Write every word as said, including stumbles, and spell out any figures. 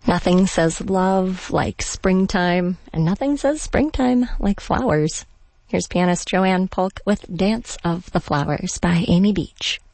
Nothing says love like springtime, and nothing says springtime like flowers. Here's pianist Joanne Polk with Dance of the Flowers by Amy Beach.